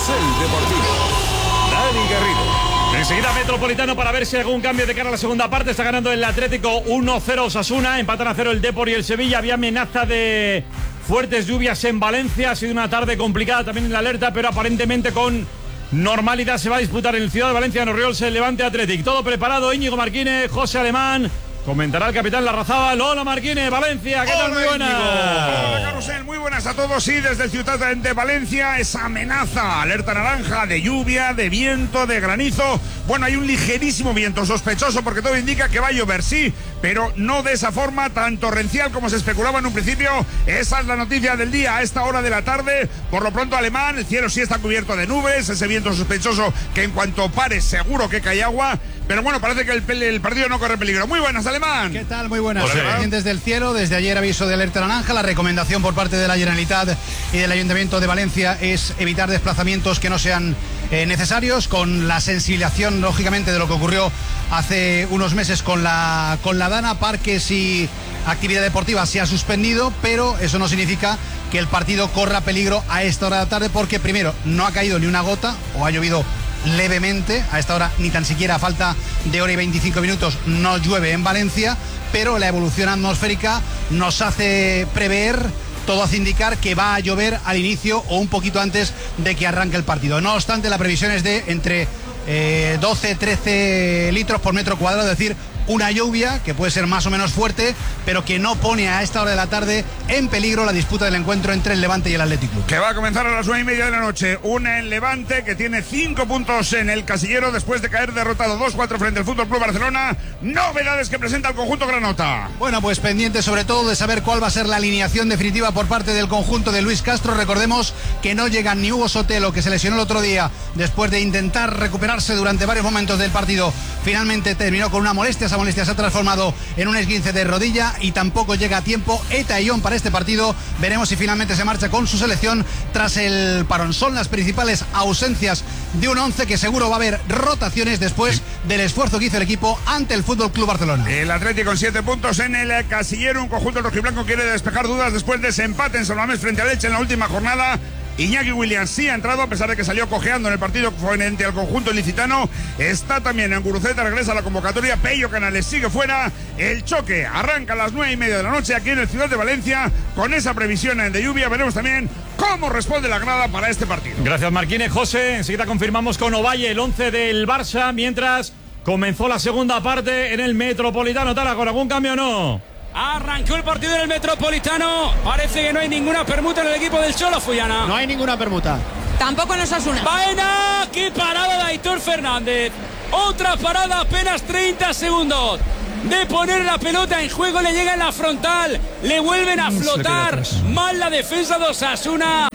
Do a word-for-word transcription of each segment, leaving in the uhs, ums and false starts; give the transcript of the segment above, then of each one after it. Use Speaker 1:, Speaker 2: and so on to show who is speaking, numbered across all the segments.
Speaker 1: Carrusel Deportivo. Dani Garrido.
Speaker 2: Enseguida Metropolitano para ver si hay algún cambio de cara a la segunda parte. Está ganando el Atlético uno cero Osasuna. Empatan a cero el Depor y el Sevilla. Había amenaza de fuertes lluvias en Valencia. Ha sido una tarde complicada también en la alerta, pero aparentemente con normalidad se va a disputar en el Ciudad de Valencia, en Orriols, el Levante Athletic. Todo preparado. Íñigo Marquínez, José Alemán. Comentará el capitán Larrazábal. Hola Marquínez, Valencia, ¿qué tal? Muy buenas.
Speaker 3: Hola Carrusel, muy buenas a todos. Sí, desde el Ciudad de Valencia, esa amenaza, alerta naranja de lluvia, de viento, de granizo. Bueno, hay un ligerísimo viento sospechoso porque todo indica que va a llover, sí, pero no de esa forma tan torrencial como se especulaba en un principio. Esa es la noticia del día a esta hora de la tarde. Por lo pronto, Alemán, el cielo sí está cubierto de nubes, ese viento sospechoso que en cuanto pare seguro que cae agua. Pero bueno, parece que el, el partido no corre peligro. Muy buenas, Alemán.
Speaker 4: ¿Qué tal? Muy buenas.
Speaker 3: Hola,
Speaker 4: desde el cielo, desde ayer aviso de alerta naranja. La recomendación por parte de la Generalitat y del Ayuntamiento de Valencia es evitar desplazamientos que no sean eh, necesarios, con la sensibilización, lógicamente, de lo que ocurrió hace unos meses con la, con la Dana. Parques y actividad deportiva se ha suspendido, pero eso no significa que el partido corra peligro a esta hora de la tarde, porque primero no ha caído ni una gota o ha llovido levemente. A esta hora ni tan siquiera a falta de hora y veinticinco minutos no llueve en Valencia, pero la evolución atmosférica nos hace prever, todo hace indicar que va a llover al inicio o un poquito antes de que arranque el partido. No obstante, la previsión es de entre eh, doce trece litros por metro cuadrado, es decir, una lluvia que puede ser más o menos fuerte, pero que no pone a esta hora de la tarde en peligro la disputa del encuentro entre el Levante y el Athletic Club.
Speaker 3: Que va a comenzar a las nueve y media de la noche. Una en Levante, que tiene cinco puntos en el casillero después de caer derrotado dos cuatro frente al Fútbol Club Barcelona. Novedades que presenta el conjunto granota.
Speaker 4: Bueno, pues pendiente sobre todo de saber cuál va a ser la alineación definitiva por parte del conjunto de Luis Castro. Recordemos que no llega ni Hugo Sotelo, que se lesionó el otro día después de intentar recuperarse durante varios momentos del partido. Finalmente terminó con una molestia. Esa molestia se ha transformado en un esguince de rodilla y tampoco llega a tiempo Eta Ion para este partido. Veremos si finalmente se marcha con su selección tras el parón. Son las principales ausencias de un once que seguro va a haber rotaciones después del esfuerzo que hizo el equipo ante el F C Barcelona.
Speaker 3: El Atlético con siete puntos en el casillero. Un conjunto rojiblanco quiere despejar dudas después de ese empate en San Mamés frente a Elche en la última jornada. Iñaki Williams sí ha entrado, a pesar de que salió cojeando en el partido frente al conjunto ilicitano. Está también en Guruceta, regresa a la convocatoria. Pello Canales sigue fuera. El choque arranca a las nueve y media de la noche aquí en el Ciudad de Valencia, con esa previsión de lluvia. Veremos también cómo responde la grada para este partido.
Speaker 2: Gracias Marquínez. José, enseguida confirmamos con Ovalle el once del Barça, mientras comenzó la segunda parte en el Metropolitano. ¿Tala, con algún cambio o no?
Speaker 5: Arrancó el partido en el Metropolitano. Parece que no hay ninguna permuta en el equipo del Cholo, Fuyana.
Speaker 4: No hay ninguna permuta.
Speaker 6: Tampoco en Osasuna.
Speaker 5: ¡Baena! ¡Qué parada de Aitor Fernández! Otra parada, apenas treinta segundos de poner la pelota en juego. Le llega en la frontal. Le vuelven a flotar. Mal la defensa de Osasuna.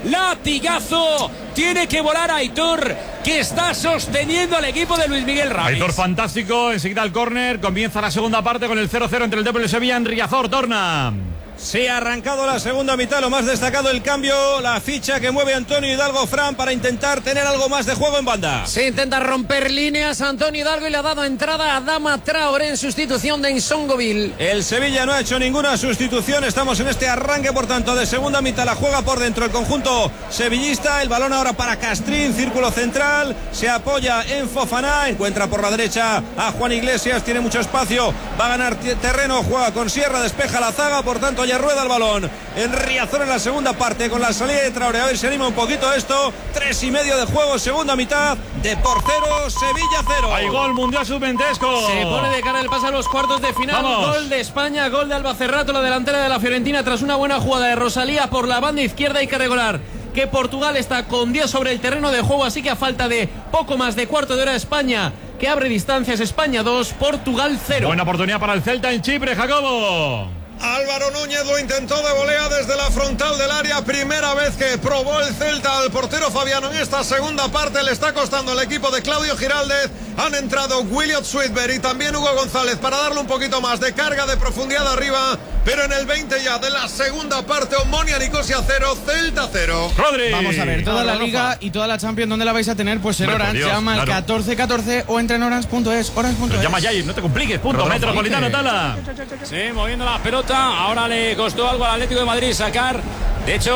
Speaker 5: Latigazo. Tiene que volar Aitor, que está sosteniendo al equipo de Luis Miguel Ramis.
Speaker 2: Aitor fantástico. Enseguida el córner. Comienza la segunda parte con el cero cero entre el Depor y el Sevilla en Riazor. Torna.
Speaker 7: Sí, ha arrancado la segunda mitad, lo más destacado el cambio, la ficha que mueve Antonio Hidalgo Fran para intentar tener algo más de juego en banda.
Speaker 8: Se intenta romper líneas Antonio Hidalgo y le ha dado entrada a Adama Traoré en sustitución de Nsongoville.
Speaker 7: El Sevilla no ha hecho ninguna sustitución, estamos en este arranque por tanto de segunda mitad, la juega por dentro el conjunto sevillista, el balón ahora para Castrín, círculo central, se apoya en Fofana, encuentra por la derecha a Juan Iglesias, tiene mucho espacio, va a ganar terreno, juega con Sierra, despeja la zaga, por tanto ya rueda el balón en Riazor en la segunda parte con la salida de Traoré. A ver si anima un poquito esto. Tres y medio de juego, segunda mitad. De por cero, Sevilla cero.
Speaker 2: Hay gol mundial sub-ventesco.
Speaker 8: Se pone de cara el pase a los cuartos de final.
Speaker 2: Vamos.
Speaker 8: Gol de España, gol de Albacerrato, la delantera de la Fiorentina, tras una buena jugada de Rosalía por la banda izquierda. Hay que recordar que Portugal está con diez sobre el terreno de juego, así que a falta de poco más de cuarto de hora España, que abre distancias. España dos, Portugal cero.
Speaker 2: Buena oportunidad para el Celta en Chipre, Jacobo.
Speaker 9: Álvaro Núñez lo intentó de volea desde la frontal del área. Primera vez que probó el Celta al portero Fabiano en esta segunda parte. Le está costando el equipo de Claudio Giraldez. Han entrado Williot Sweetberg y también Hugo González para darle un poquito más de carga, de profundidad arriba. Pero en el veinte ya de la segunda parte, Omonia Nicosia cero, Celta cero.
Speaker 2: Rodri.
Speaker 10: Vamos a ver, toda la Liga y toda la Champions, ¿dónde la vais a tener? Pues en
Speaker 2: Bueno,
Speaker 10: Orange,
Speaker 2: Dios,
Speaker 10: llama al
Speaker 2: claro.
Speaker 10: catorce catorce o entra en orange punto es, orange punto es.
Speaker 2: Llama ya y no te compliques, punto.
Speaker 10: Rodolfo,
Speaker 2: Metropolitano,
Speaker 10: dice.
Speaker 2: Tala.
Speaker 5: Sí, moviendo la pelota. Ahora le costó algo al Atlético de Madrid sacar. De hecho,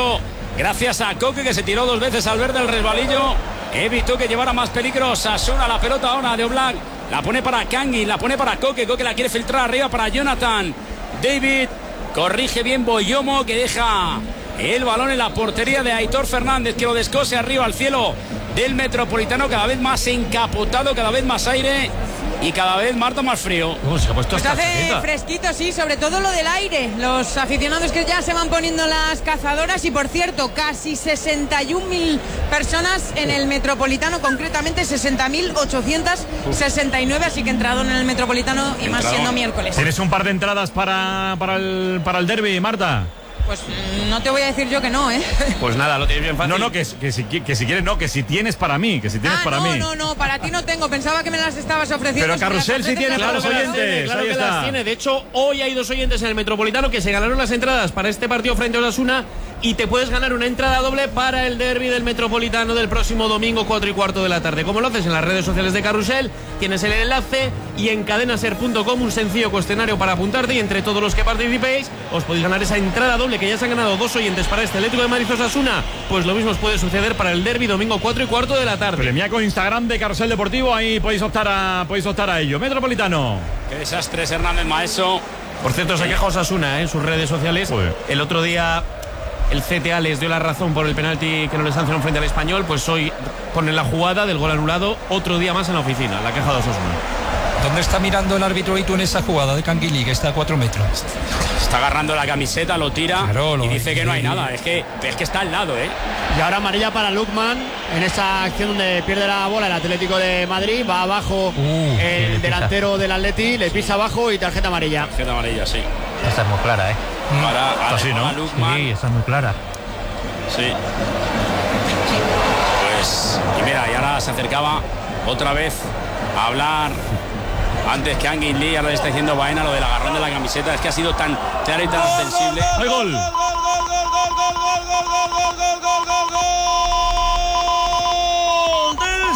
Speaker 5: Gracias a Coque, que se tiró dos veces al verde el resbalillo. Evitó que llevara más peligro. Sasuna, la pelota ahora de Oblak. La pone para Kangin, la pone para Coque. Coque la quiere filtrar arriba para Jonathan David. Corrige bien Boyomo, que deja el balón en la portería de Aitor Fernández, que lo descose arriba al cielo del Metropolitano. Cada vez más encapotado, cada vez más aire y cada vez, Marta, más frío.
Speaker 8: ¿Cómo se ha puesto
Speaker 6: Pues
Speaker 8: esta
Speaker 6: hace
Speaker 8: chaqueta?
Speaker 6: fresquito, sí, sobre todo lo del aire. Los aficionados que ya se van poniendo las cazadoras. Y por cierto, casi sesenta y un mil personas en el Metropolitano, concretamente sesenta mil ochocientos sesenta y nueve. Así que entrado en el Metropolitano y más siendo miércoles.
Speaker 2: ¿Tienes un par de entradas para, para el, para el derbi, Marta?
Speaker 6: Pues no te voy a decir yo que no, ¿eh?
Speaker 8: Pues nada, lo tienes bien fácil.
Speaker 2: No, no, que, que, si, que si quieres, no, que si tienes para mí, que si tienes
Speaker 6: ah,
Speaker 2: para
Speaker 6: no,
Speaker 2: mí.
Speaker 6: no, no, para ti no tengo. Pensaba que me las estabas ofreciendo.
Speaker 2: Pero Carrusel sí tiene para los oyentes.
Speaker 8: Claro
Speaker 2: Ahí
Speaker 8: que
Speaker 2: está.
Speaker 8: las tiene. De hecho, hoy hay dos oyentes en el Metropolitano que se ganaron las entradas para este partido frente a Osasuna y te puedes ganar una entrada doble para el derbi del Metropolitano del próximo domingo, cuatro y cuarto de la tarde. ¿Cómo lo haces? En las redes sociales de Carrusel tienes el enlace y en cadenaser punto com un sencillo cuestionario para apuntarte, y entre todos los que participéis os podéis ganar esa entrada doble, que ya se han ganado dos oyentes para este Atlético de Madrid Osasuna. Pues lo mismo os puede suceder para el derbi domingo cuatro y cuarto de la tarde.
Speaker 2: Premia con Instagram de Carrusel Deportivo, ahí podéis optar a, podéis optar a ello. Metropolitano.
Speaker 5: Qué desastre es Hernández Maeso.
Speaker 8: Por cierto, se queja Osasuna, ¿eh? En sus redes sociales.
Speaker 2: Joder.
Speaker 8: El otro día el C T A les dio la razón por el penalti que no les sancionó frente al Español. Pues hoy ponen la jugada del gol anulado otro día más en la oficina. La queja de Osasuna.
Speaker 11: ¿Dónde está mirando el árbitro Itu en esa jugada de Canguilí, que está a cuatro metros?
Speaker 5: Está agarrando la camiseta, lo tira
Speaker 11: Claro, lo-
Speaker 5: y dice que no hay
Speaker 11: sí.
Speaker 5: nada. Es que, es que está al lado, ¿eh?
Speaker 12: Y ahora amarilla para Lukman en esa acción donde pierde la bola el Atlético de Madrid. Va abajo
Speaker 11: Uh, le
Speaker 12: el
Speaker 11: pisa.
Speaker 12: delantero del Atleti, le pisa abajo y tarjeta amarilla.
Speaker 5: Tarjeta amarilla, sí.
Speaker 11: Esta es muy clara, ¿eh?
Speaker 5: Para, para,
Speaker 2: Así, ¿no?
Speaker 5: para Lukman.
Speaker 11: Sí, esta es muy clara.
Speaker 5: Sí. Pues, y mira, y ahora se acercaba otra vez a hablar. Antes que Angin Lee, ahora le está diciendo Baena lo del agarrón de la camiseta. Es que ha sido tan claro y tan sensible.
Speaker 2: ¡Hay gol!
Speaker 7: ¡Del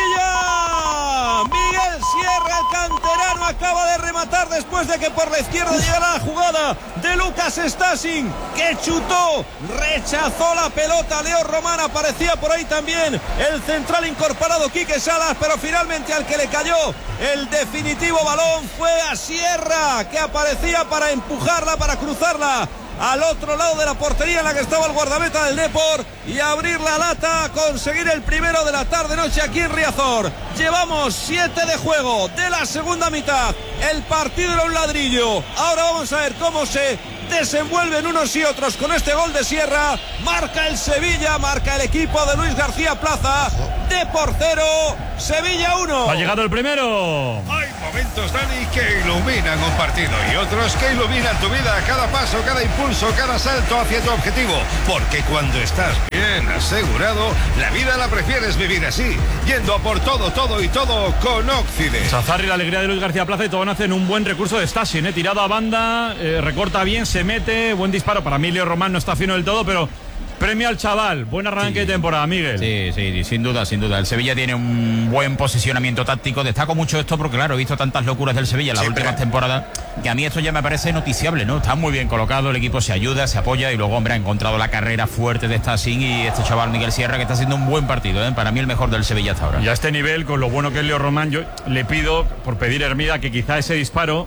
Speaker 7: Sevilla! Miguel Sierra, el canterano, acaba de rematar después de que por la izquierda llegara la jugada de Lucas Stasing, que chutó, rechazó la pelota. Leo Román, aparecía por ahí también el central incorporado Quique Salas, pero finalmente al que le cayó el definitivo balón fue a Sierra, que aparecía para empujarla, para cruzarla al otro lado de la portería en la que estaba el guardameta del Depor y abrir la lata, conseguir el primero de la tarde-noche aquí en Riazor. Llevamos siete de juego de la segunda mitad. El partido era un ladrillo. Ahora vamos a ver cómo se desenvuelven unos y otros con este gol de Sierra. Marca el Sevilla, marca el equipo de Luis García Plaza. Depor cero, Sevilla uno.
Speaker 2: Ha llegado el primero.
Speaker 13: Hay momentos, Dani, que iluminan un partido y otros que iluminan tu vida, cada paso, cada impulso, cada salto hacia tu objetivo. Porque cuando estás bien asegurado, la vida la prefieres vivir así, yendo a por todo, todo y todo con Occident.
Speaker 2: Sazarri, la alegría de Luis García Plaza, y Tobán hacen un buen recurso de Stassin, ¿eh? Tirado a banda, eh, recorta bien, se mete, buen disparo. Para mí Leo Román no está fino del todo, pero premio al chaval. Buen arranque de temporada, Miguel.
Speaker 14: Sí, sí, sin duda, sin duda. El Sevilla tiene un buen posicionamiento táctico. Destaco mucho esto porque, claro, he visto tantas locuras del Sevilla en las
Speaker 3: Siempre.
Speaker 14: últimas temporadas que a mí esto ya me parece noticiable, ¿no? Está muy bien colocado, el equipo se ayuda, se apoya y luego, hombre, ha encontrado la carrera fuerte de Stassin y este chaval Miguel Sierra, que está haciendo un buen partido, ¿eh? Para mí el mejor del Sevilla hasta ahora.
Speaker 2: Y a este nivel, con lo bueno que es Leo Román, yo le pido, por pedir a Hermida, que quizá ese disparo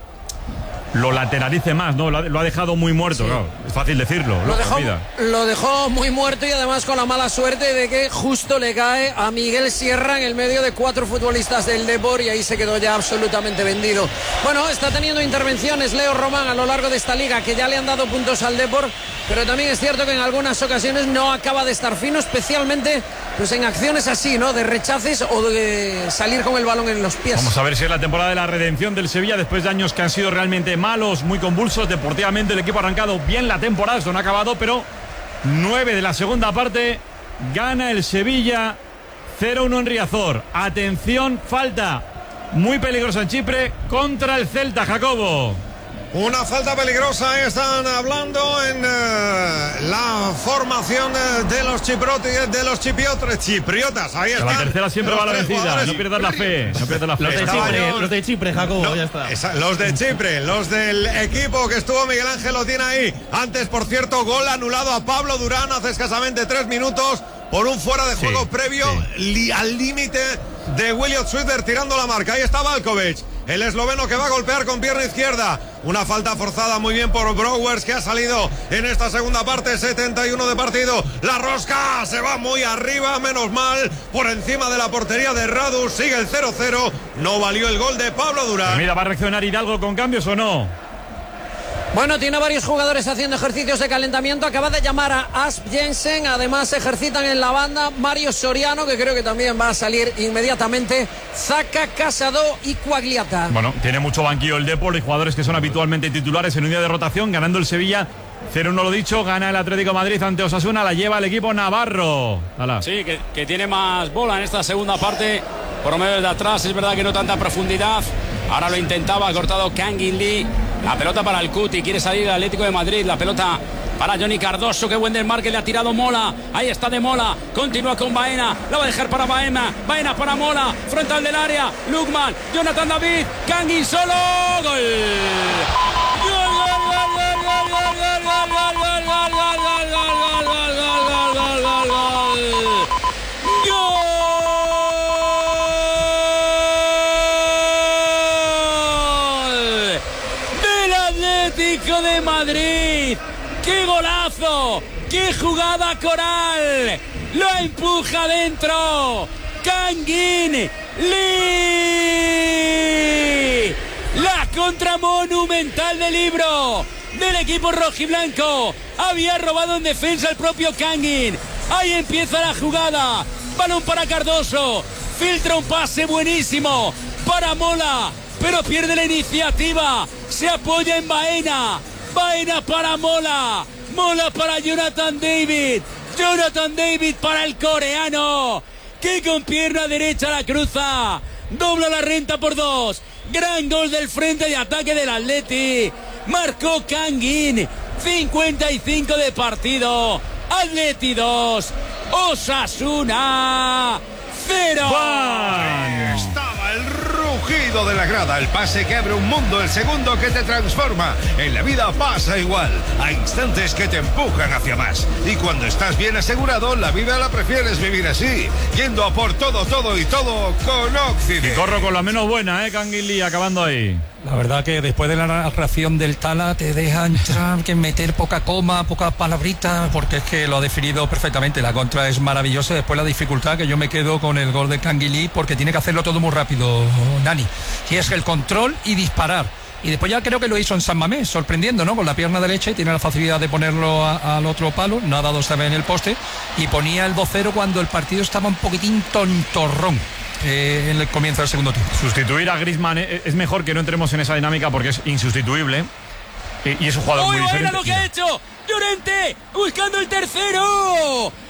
Speaker 2: lo lateralice más, ¿no? Lo ha, lo ha dejado muy muerto,
Speaker 15: Sí.
Speaker 2: claro. Es fácil decirlo.
Speaker 15: Lo
Speaker 2: ¿no?
Speaker 15: dejó,
Speaker 2: Hermida.
Speaker 15: lo dejó muy muerto y además con la mala suerte de que justo le cae a Miguel Sierra en el medio de cuatro futbolistas del Depor y ahí se quedó ya absolutamente vendido. Bueno, está teniendo intervenciones Leo Román a lo largo de esta liga que ya le han dado puntos al Depor, pero también es cierto que en algunas ocasiones no acaba de estar fino, especialmente pues en acciones así, ¿no? De rechaces o de salir con el balón en los pies.
Speaker 2: Vamos a ver si es la temporada de la redención del Sevilla después de años que han sido realmente malos, muy convulsos. Deportivamente el equipo ha arrancado bien la temporada, esto no ha acabado, pero nueve de la segunda parte, gana el Sevilla cero uno en Riazor. Atención, falta muy peligrosa en Chipre contra el Celta, Jacobo.
Speaker 9: Una falta peligrosa, están hablando en eh, la formación eh, de los chipriotas, de los chipriotas, chipriotas, ahí está.
Speaker 2: La tercera siempre va a la vencida, no pierdas la fe, no pierdas la fe.
Speaker 7: Los de Chipre, los de Chipre, Jacobo,
Speaker 9: no,
Speaker 7: ya está.
Speaker 9: Esa, los de Chipre, los del equipo que estuvo Miguel Ángel lo tiene ahí. Antes, por cierto, gol anulado a Pablo Durán hace escasamente tres minutos por un fuera de juego sí, previo sí. Li, al límite de Williot Swider tirando la marca. Ahí está Valkovic, el esloveno que va a golpear con pierna izquierda. Una falta forzada muy bien por Browers, que ha salido en esta segunda parte, setenta y uno de partido. La rosca se va muy arriba, menos mal, por encima de la portería de Radu. Sigue el cero cero, no valió el gol de Pablo Durán.
Speaker 2: Pero mira, ¿va a reaccionar Hidalgo con cambios o no?
Speaker 15: Bueno, tiene varios jugadores haciendo ejercicios de calentamiento. Acaba de llamar a Asp Jensen. Además, se ejercitan en la banda Mario Soriano, que creo que también va a salir inmediatamente. Zaca, Casado y Quagliata.
Speaker 2: Bueno, tiene mucho banquillo el Depor y jugadores que son habitualmente titulares en un día de rotación. Ganando el Sevilla cero uno, lo dicho. Gana el Atlético de Madrid ante Osasuna. La lleva el equipo navarro. Hala.
Speaker 5: Sí, que, que tiene más bola en esta segunda parte. Por medio de atrás, es verdad que no tanta profundidad. Ahora lo intentaba, ha cortado Kangin Lee. La pelota para el Cuti, quiere salir el Atlético de Madrid. La pelota para Johnny Cardoso, qué buen desmarque, le ha tirado Mola. Ahí está de Mola, continúa con Baena. La va a dejar para Baena, Baena para Mola. Frontal del área, Lukman, Jonathan David, Kangin solo. Gol. Gol, gol, gol, gol, gol, gol, gol, gol, gol, gol, gol, gol, gol, gol, gol, gol, gol. Atlético de Madrid, qué golazo, qué jugada coral, lo empuja dentro, Kangin Lee, la contra monumental del libro del equipo rojiblanco, había robado en defensa el propio Kangin, ahí empieza la jugada, balón para Cardoso, filtra un pase buenísimo para Mola, pero pierde la iniciativa, se apoya en Baena, Baena para Mola, Mola para Jonathan David, Jonathan David para el coreano, que con pierna derecha la cruza, dobla la renta por dos, gran gol del frente de ataque del Atleti, marcó Kangin, cincuenta y cinco de partido, Atleti dos, Osasuna cero.
Speaker 13: Estaba el rugido de la grada, el pase que abre un mundo, el segundo que te transforma. En la vida pasa igual, hay instantes que te empujan hacia más. Y cuando estás bien asegurado, la vida la prefieres vivir así, yendo a por todo, todo y todo con Occidente.
Speaker 2: Y corro con la menos buena, eh, Kangin Lee, acabando ahí.
Speaker 11: La verdad que después de la narración del Tala te deja entrar, que meter poca coma, poca palabrita, porque es que lo ha definido perfectamente. La contra es maravillosa. Después la dificultad, que yo me quedo con el gol de Kangin Lee, porque tiene que hacerlo todo muy rápido, Dani. Y es el control y disparar. Y después ya creo que lo hizo en San Mamés, sorprendiendo, ¿no? Con la pierna derecha, y tiene la facilidad de ponerlo a, al otro palo. No ha dado esta vez en el poste. Y ponía el dos cero cuando el partido estaba un poquitín tontorrón. Eh, en el comienzo del segundo tiempo.
Speaker 2: Sustituir a Griezmann es mejor, que no entremos en esa dinámica porque es insustituible y es un jugador muy diferente.
Speaker 5: ¡Uy, lo que ha hecho! ¡Llorente! ¡Buscando el tercero!